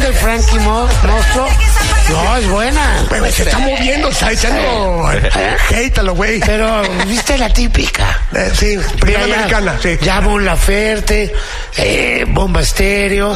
del Frankie Monstruo? No, es buena. Pero se está moviendo, está echando hate a lo güey. Pero, ¿viste la típica? Sí, primera americana, sí. Ya Mon Laferte, Bomba Estéreo.